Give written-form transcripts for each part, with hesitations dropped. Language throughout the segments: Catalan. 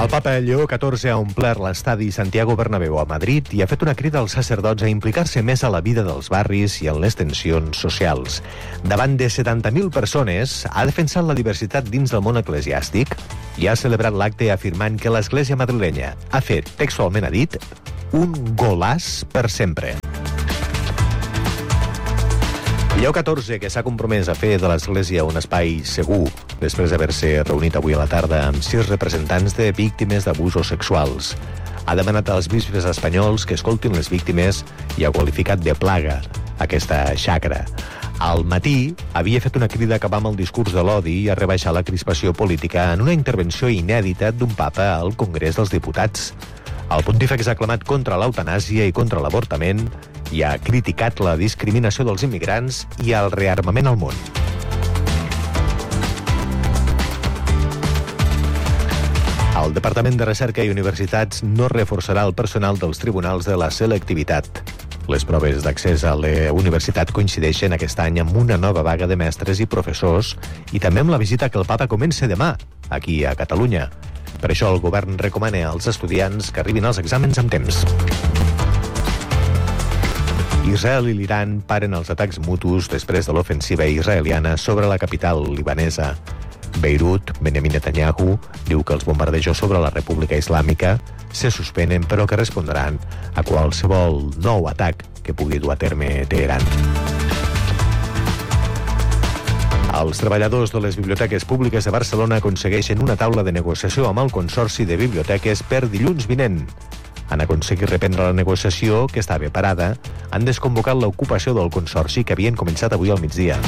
El papa Lleó XIV ha omplert l'estadi Santiago Bernabéu a Madrid i ha fet una crida als sacerdots a implicar-se més a la vida dels barris i en les tensions socials. Davant de 70.000 persones, ha defensat la diversitat dins del món eclesiàstic i ha celebrat l'acte afirmant que l'Església madrilenya ha fet, textualment ha dit, un golàs per sempre. Lleó XIV, que s'ha compromès a fer de l'Església un espai segur després d'haver-se reunit avui a la tarda amb 6 representants de víctimes d'abusos sexuals. Ha demanat als bisbes espanyols que escoltin les víctimes i ha qualificat de plaga aquesta xacra. Al matí havia fet una crida a acabar amb el discurs de l'odi i a rebaixar la crispació política en una intervenció inèdita d'un papa al Congrés dels Diputats. El pontífex ha clamat contra l'eutanàsia i contra l'avortament i ha criticat la discriminació dels immigrants i el rearmament al món. El Departament de Recerca i Universitats no reforçarà el personal dels tribunals de la selectivitat. Les proves d'accés a la universitat coincideixen aquest any amb una nova vaga de mestres i professors i també amb la visita que el papa comença demà, aquí a Catalunya. Per això el govern recomana als estudiants que arribin als exàmens amb temps. Israel i l'Iran paren els atacs mutus després de l'ofensiva israeliana sobre la capital libanesa. Beirut, Benjamin Netanyahu, diu que els bombardejos sobre la República Islàmica se suspenen però que respondran a qualsevol nou atac que pugui dur a terme Teheran. Els treballadors de les biblioteques públiques de Barcelona aconsegueixen una taula de negociació amb el Consorci de Biblioteques per dilluns vinent. Han aconseguit reprendre la negociació, que estava parada, han desconvocat l'ocupació del Consorci que havien començat avui al migdia.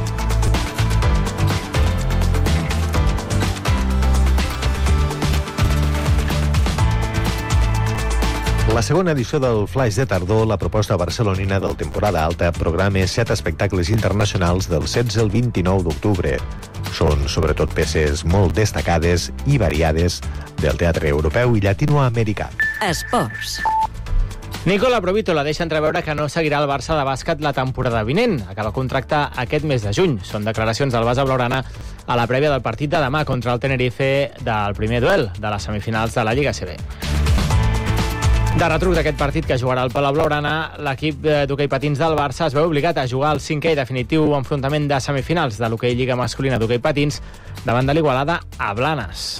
La segona edició del Flaix de Tardor, la proposta barcelonina del Temporada Alta, programa 7 espectacles internacionals del 16 al 29 d'octubre. Són sobretot peces molt destacades i variades del teatre europeu i llatinoamericà. Esports. Nicola Provítola deixa entreveure que no seguirà el Barça de bàsquet la temporada vinent. Acaba contracte aquest mes de juny. Són declaracions del base blaugrana a la prèvia del partit de demà contra el Tenerife del primer duel de les semifinals de la Lliga CB. De retruc d'aquest partit que jugarà al Palau Blaugrana, l'equip d'hoquei patins del Barça es veu obligat a jugar el 5è i definitiu enfrontament de semifinals de l'hoquei Lliga masculina d'hoquei patins davant de l'Igualada a Blanes.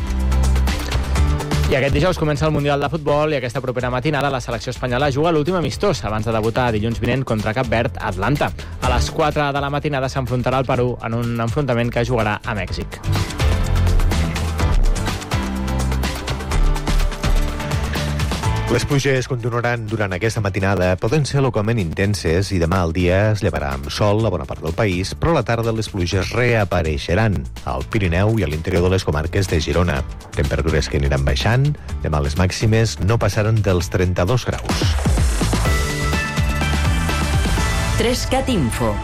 I aquest dijous comença el Mundial de Futbol i aquesta propera matinada la selecció espanyola juga l'últim amistós abans de debutar dilluns vinent contra Cap Verd a Atlanta. A les 4 de la matinada s'enfrontarà al Perú en un enfrontament que jugarà a Mèxic. Les pluges continuaran durant aquesta matinada, poden ser localment intenses i demà al dia es llevarà amb sol a bona part del país, però a la tarda les pluges reapareixeran al Pirineu i a l'interior de les comarques de Girona. Temperatures que aniran baixant, demà les màximes no passaran dels 32 graus. 3CAT Info.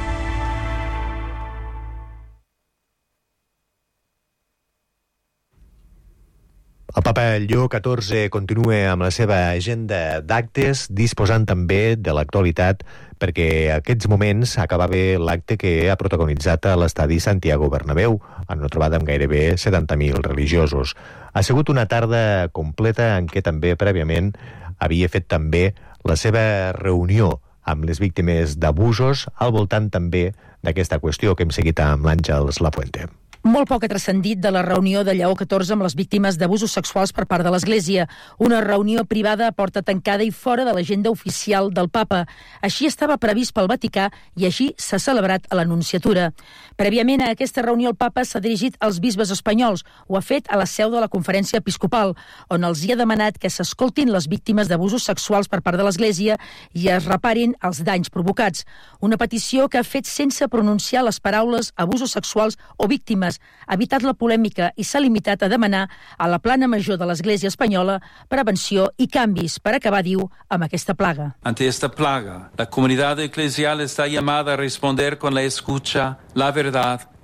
El papa Lleó XIV continua amb la seva agenda d'actes, disposant també de l'actualitat, perquè aquests moments acabava l'acte que ha protagonitzat a l'estadi Santiago Bernabéu, en una trobada amb gairebé 70.000 religiosos. Ha sigut una tarda completa en què també prèviament havia fet també la seva reunió amb les víctimes d'abusos, al voltant també d'aquesta qüestió que hem seguit amb l'Àngels Lafuente. Molt poc ha transcendit de la reunió de Lleó XIV amb les víctimes d'abusos sexuals per part de l'Església. Una reunió privada a porta tancada i fora de l'agenda oficial del papa. Així estava previst pel Vaticà i així s'ha celebrat a l'Anunciatura. Prèviament a aquesta reunió el papa s'ha dirigit als bisbes espanyols. Ho ha fet a la seu de la Conferència Episcopal, on els hi ha demanat que s'escoltin les víctimes d'abusos sexuals per part de l'Església i es reparin els danys provocats. Una petició que ha fet sense pronunciar les paraules abusos sexuals o víctimes, ha evitat la polèmica i s'ha limitat a demanar a la plana major de l'Església espanyola prevenció i canvis per acabar, diu, amb aquesta plaga. Ante esta plaga, la comunidad eclesial está llamada a responder con la escucha, la verdad,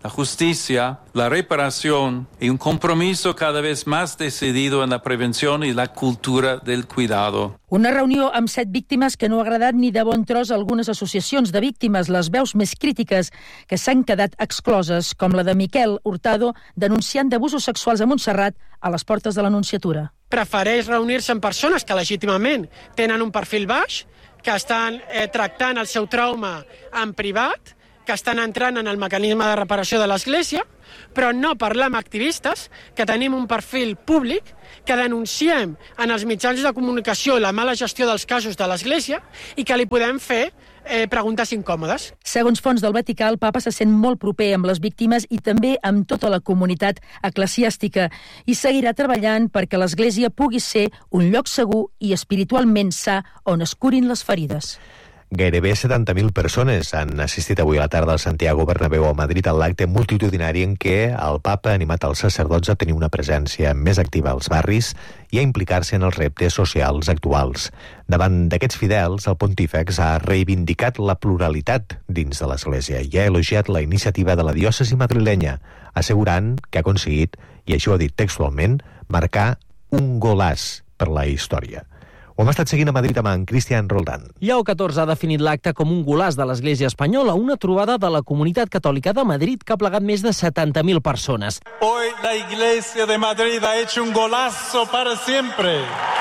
la justicia, la reparación y un compromiso cada vez más decidido en la prevención y la cultura del cuidado. Una reunió amb 7 víctimes que no ha agradat ni de bon tros a algunes associacions de víctimes, les veus més crítiques que s'han quedat excloses, com la de Miquel Hurtado, denunciant d'abusos sexuals a Montserrat a les portes de l'Anunciatura. Prefereix reunir-se amb persones que legítimament tenen un perfil baix, que estan tractant el seu trauma en privat, que estan entrant en el mecanisme de reparació de l'Església, però no parlar amb activistes que tenim un perfil públic, que denunciem en els mitjans de comunicació la mala gestió dels casos de l'Església i que li podem fer preguntes incòmodes. Segons fonts del Vaticà, el papa se sent molt proper amb les víctimes i també amb tota la comunitat eclesiàstica i seguirà treballant perquè l'Església pugui ser un lloc segur i espiritualment sa on es curin les ferides. Gairebé 70.000 persones han assistit avui a la tarda al Santiago Bernabéu a Madrid a l'acte multitudinari en què el papa ha animat els sacerdots a tenir una presència més activa als barris i a implicar-se en els reptes socials actuals. Davant d'aquests fidels, el pontífex ha reivindicat la pluralitat dins de l'Església i ha elogiat la iniciativa de la diòcesi madrilenya, assegurant que ha aconseguit, i això ho ha dit textualment, marcar un golaç per la història. Ho hem estat seguint a Madrid amb en Cristian Roldán. Lleó XIV ha definit l'acte com un golaç de l'Església espanyola, una trobada de la comunitat catòlica de Madrid que ha plegat més de 70.000 persones. Hoy la Iglesia de Madrid ha hecho un golazo para siempre.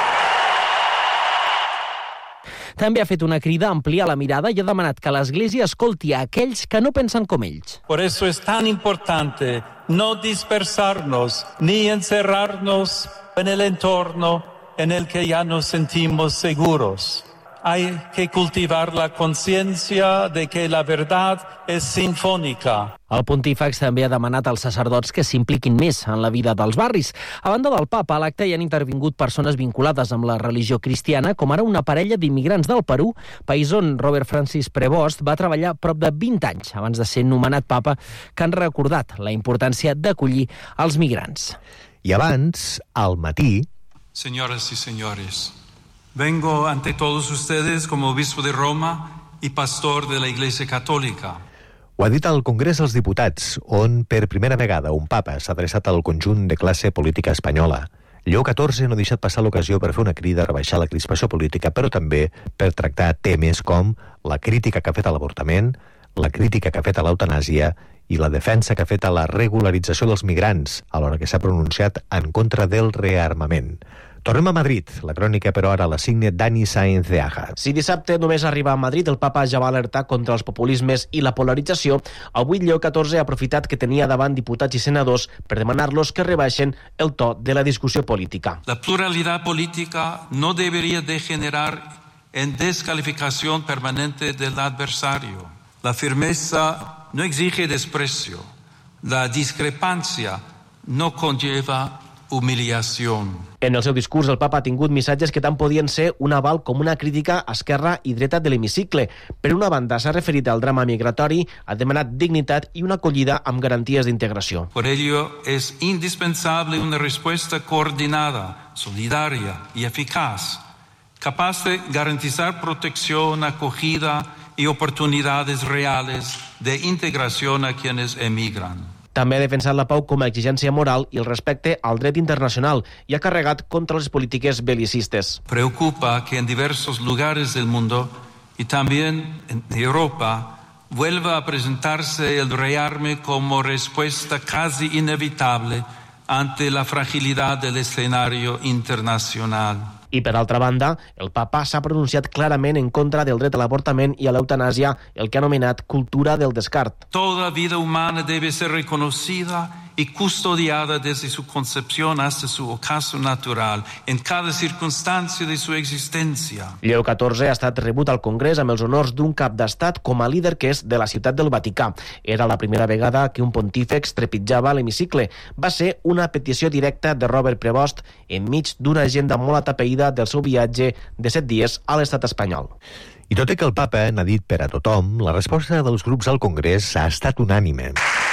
També ha fet una crida a ampliar la mirada i ha demanat que l'Església escolti a aquells que no pensen com ells. Por eso es tan importante no dispersarnos ni encerrarnos en el entorno en el que ya nos sentimos seguros. Hay que cultivar la conciencia de que la verdad es sinfónica. El pontífex també ha demanat als sacerdots que s'impliquin més en la vida dels barris. A banda del papa, a l'acte hi han intervingut persones vinculades amb la religió cristiana, com ara una parella d'immigrants del Perú, país on Robert Francis Prevost va treballar prop de 20 anys abans de ser nomenat papa, que han recordat la importància d'acollir els migrants. I abans, al matí, Señoras y señores, vengo ante todos ustedes como obispo de Roma y pastor de la Iglesia Católica. ho ha dit al Congrés dels Diputats, on per primera vegada un papa s'ha adreçat al conjunt de classe política espanyola. Lleó XIV no ha deixat passar l'ocasió per fer una crida a rebaixar la crispació política, però també per tractar temes com la crítica que ha fet a l'avortament, la crítica que ha fet a l'eutanàsia i la defensa que ha fet a la regularització dels migrants, alhora que s'ha pronunciat en contra del rearmament. Tornem a Madrid. La crònica, però, ara la signa Dani Sáenz de Aja. Si dissabte només arriba a Madrid, el papa ja va alertar contra els populismes i la polarització. Avui Lleó XIV ha aprofitat que tenia davant diputats i senadors per demanar-los que rebaixen el to de la discussió política. La pluralidad política no debería degenerar en descalificación permanente del adversario. La firmeza no exige desprecio. La discrepancia no conlleva humiliació. En el seu discurs, el papa ha tingut missatges que tant podien ser un aval com una crítica a esquerra i dreta de l'hemicicle. Per una banda, s'ha referit al drama migratori, ha demanat dignitat i una acollida amb garanties d'integració. Por ello, es indispensable una respuesta coordinada, solidaria y eficaz, capaz de garantizar protección, acogida y oportunidades reales de integración a quienes emigran. També ha defensat la pau com a exigència moral i el respecte al dret internacional i ha carregat contra les polítiques belicistes. Preocupa que en diversos lugares del mundo y también en Europa vuelva a presentarse el rearme como respuesta casi inevitable ante la fragilidad del escenario internacional. I, per altra banda, el papa s'ha pronunciat clarament en contra del dret a l'avortament i a l'eutanàsia, el que ha anomenat cultura del descart. Toda vida humana debe ser reconocida y custodiada desde su concepción hasta su ocaso natural, en cada circunstancia de su existencia. Lleó XIV ha estat rebut al Congrés amb els honors d'un cap d'estat com a líder que és de la ciutat del Vaticà. Era la primera vegada que un pontífex trepitjava l'hemicicle. Va ser una petició directa de Robert Prevost enmig d'una agenda molt atapeïda del seu viatge de 7 dies a l'estat espanyol. I tot i que el papa n'ha dit per a tothom, la resposta dels grups al Congrés ha estat unànime.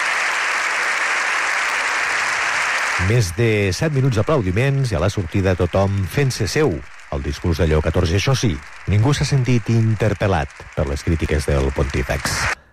Més de 7 minuts d'aplaudiments i a la sortida tothom fent-se seu el discurs de Lleó XIV. Això sí, ningú s'ha sentit interpel·lat per les crítiques del pontífex.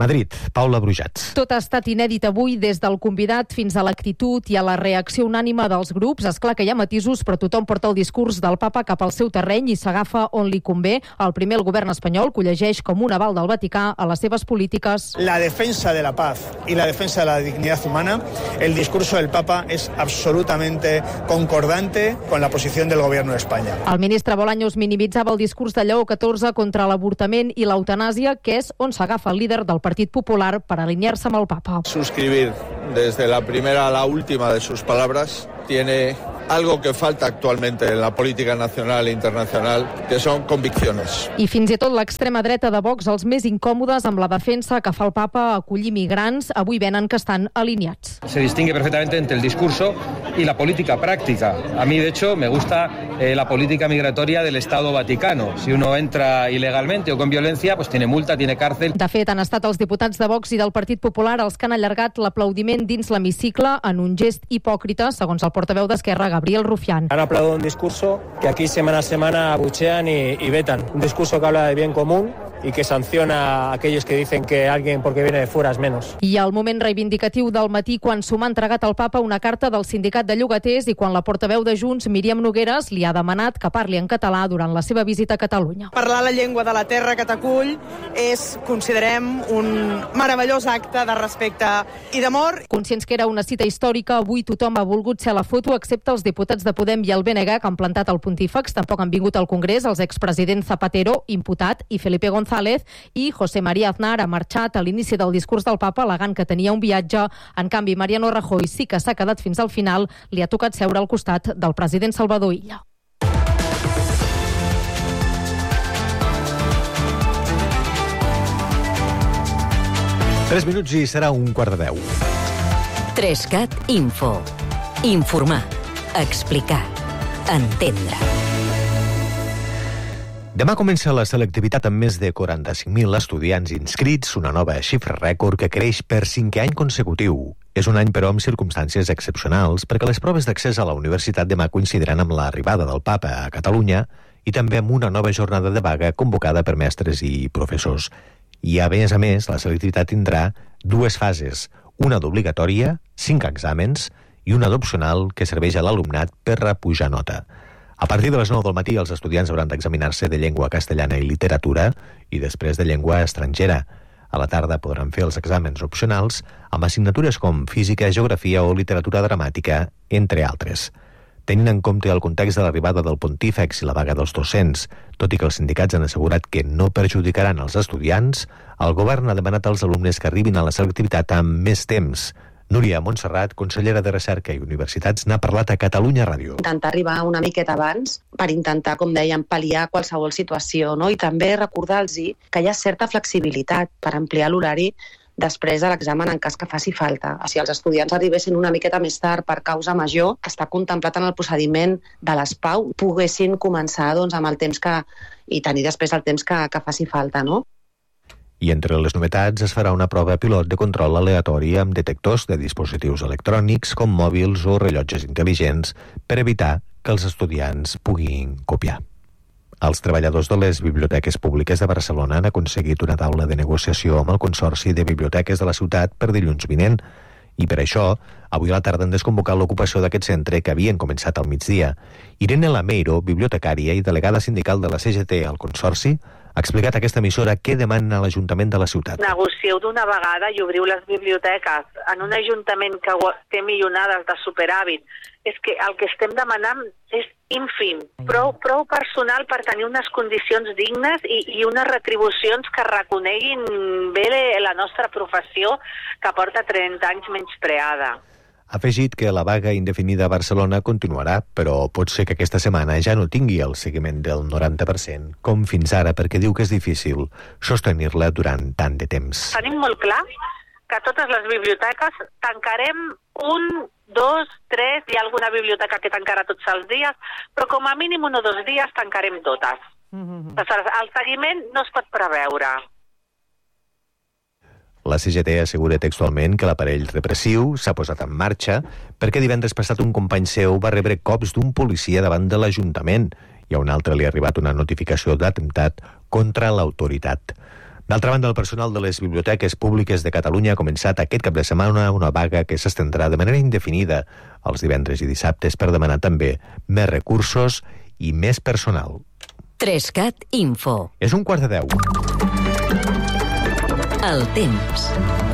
Madrid, Paula Brujats. Tot ha estat inèdit avui, des del convidat fins a l'actitud i a la reacció unànime dels grups. És clar que hi ha matisos, però tothom porta el discurs del papa cap al seu terreny i s'agafa on li convé. El primer, el govern espanyol, que ho llegeix com un aval del Vaticà a les seves polítiques. La defensa de la paz y la defensa de la dignidad humana, el discurso del papa es absolutamente concordante con la posición del gobierno de España. El ministre Bolaños minimitzava el discurs de Lleó XIV contra l'avortament i l'eutanàsia, que és on s'agafa el líder del Partit Popular per alinear-se amb el papa. Suscribir desde la primera a la última de sus palabras tiene algo que falta actualmente en la política nacional e internacional, que son convicciones. I fins i tot l'extrema dreta de Vox, els més incòmodes amb la defensa que fa el papa a acollir migrants, avui venen que estan alineats. Se distingue perfectamente entre el discurso y la política práctica. A mí, de hecho, me gusta la política migratoria del Estado Vaticano. Si uno entra ilegalmente o con violencia, pues tiene multa, tiene cárcel. De fet, han estat els diputats de Vox i del Partit Popular els que han allargat l'aplaudiment dins l'hemicicle en un gest hipòcrita, segons el portaveu d'Esquerra, Gabriel Rufián. Han aplaudido un discurso que aquí semana a semana abuchean y vetan. Un discurso que habla de bien común y que sanciona a aquellos que dicen que alguien porque viene de fuera es menos. I el moment reivindicatiu del matí, quan s'ho m'ha entregat al papa una carta del sindicat de llogaters i quan la portaveu de Junts, Míriam Nogueras, li ha demanat que parli en català durant la seva visita a Catalunya. Parlar la llengua de la terra que t'acull és, considerem, un meravellós acte de respecte i d'amor. Conscients que era una cita històrica, avui tothom ha volgut ser a la foto, excepte els diputats de Podem i el BNG, que han plantat el pontífex. Tampoc han vingut al Congrés els expresidents Zapatero, imputat, i Felipe González, i José María Aznar ha marxat a l'inici del discurs del papa al·legant que tenia un viatge. En canvi, Mariano Rajoy sí que s'ha quedat fins al final. Li ha tocat seure al costat del president Salvador Illa. Tres minuts i serà 1:15. 3CAT Info. Informar. Explicar. Entendre. Demà comença la selectivitat amb més de 45.000 estudiants inscrits, una nova xifra rècord que creix per 5è any consecutiu. És un any, però, amb circumstàncies excepcionals, perquè les proves d'accés a la universitat demà coincidiran amb l'arribada del papa a Catalunya i també amb una nova jornada de vaga convocada per mestres i professors. I, a més, la selectivitat tindrà dues fases, una d'obligatòria, 5 exàmens, i una d'opcional que serveix a l'alumnat per repujar nota. A partir de les 9 del matí, els estudiants hauran d'examinar-se de llengua castellana i literatura i després de llengua estrangera. A la tarda podran fer els exàmens opcionals amb assignatures com física, geografia o literatura dramàtica, entre altres. Tenint en compte el context de l'arribada del pontífex i la vaga dels docents, tot i que els sindicats han assegurat que no perjudicaran els estudiants, el govern ha demanat als alumnes que arribin a la selectivitat amb més temps. Núria Montserrat, consellera de Recerca i Universitats, n'ha parlat a Catalunya Ràdio. Intentar arribar una miqueta abans per intentar, com dèiem, pal·liar qualsevol situació, no? I també recordar-los que hi ha certa flexibilitat per ampliar l'horari després de l'examen en cas que faci falta. Si els estudiants arribessin una miqueta més tard per causa major, que està contemplat en el procediment de les PAU, poguessin començar amb el temps i tenir després el temps que faci falta, no? I entre les novetats es farà una prova pilot de control aleatori amb detectors de dispositius electrònics com mòbils o rellotges intel·ligents per evitar que els estudiants puguin copiar. Els treballadors de les biblioteques públiques de Barcelona han aconseguit una taula de negociació amb el Consorci de Biblioteques de la ciutat per dilluns vinent. I per això, avui a la tarda han desconvocat l'ocupació d'aquest centre que havien començat al migdia. Irene Lameiro, bibliotecària i delegada sindical de la CGT al Consorci, ha explicat a aquesta emissora què demanen a l'Ajuntament de la ciutat. Negocieu d'una vegada i obriu les biblioteques en un ajuntament que té milionades de superàvit. És que el que estem demanant és ínfim, prou personal per tenir unes condicions dignes i unes retribucions que reconeguin bé la nostra professió que porta 30 anys menyspreada. Ha afegit que la vaga indefinida a Barcelona continuarà, però pot ser que aquesta setmana ja no tingui el seguiment del 90%, com fins ara, perquè diu que és difícil sostenir-la durant tant de temps. Tenim molt clar que totes les biblioteques tancarem 1, 2, 3, hi ha alguna biblioteca que tancarà tots els dies, però com a mínim 1 o 2 dies tancarem totes. El seguiment no es pot preveure. La CGT assegura textualment que l'aparell repressiu s'ha posat en marxa perquè divendres passat un company seu va rebre cops d'un policia davant de l'Ajuntament i a un altre li ha arribat una notificació d'atemptat contra l'autoritat. D'altra banda, el personal de les biblioteques públiques de Catalunya ha començat aquest cap de setmana una vaga que s'estendrà de manera indefinida els divendres i dissabtes per demanar també més recursos i més personal. 3CAT Info. És 9:45. El temps.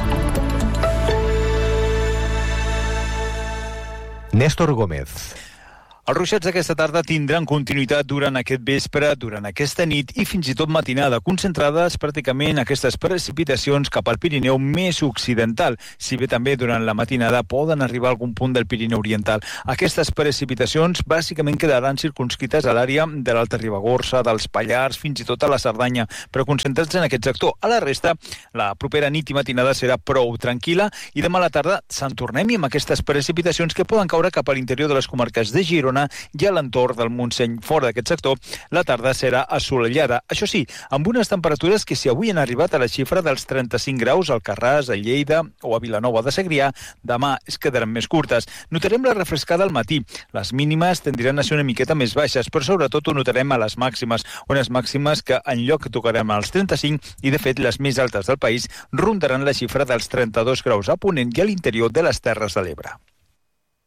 Néstor Gómez. Els ruixats d'aquesta tarda tindran continuïtat durant aquest vespre, durant aquesta nit i fins i tot matinada, concentrades pràcticament aquestes precipitacions cap al Pirineu més occidental, si bé també durant la matinada poden arribar a algun punt del Pirineu oriental. Aquestes precipitacions bàsicament quedaran circunscrites a l'àrea de l'Alta Ribagorça, dels Pallars, fins i tot a la Cerdanya, però concentrats en aquest sector. A la resta, la propera nit i matinada serà prou tranquil·la i demà a la tarda se'n tornem amb aquestes precipitacions que poden caure cap a l'interior de les comarques de Girona i a l'entorn del Montseny. Fora d'aquest sector, la tarda serà assolellada. Això sí, amb unes temperatures que si avui han arribat a la xifra dels 35 graus al Carràs, a Lleida o a Vilanova de Segrià, demà es quedaran més curtes. Notarem la refrescada al matí. Les mínimes tendiran a ser una miqueta més baixes, però sobretot ho notarem a les màximes. Unes màximes que en lloc tocarem als 35 i, de fet, les més altes del país rondaran la xifra dels 32 graus a Ponent i a l'interior de les Terres de l'Ebre.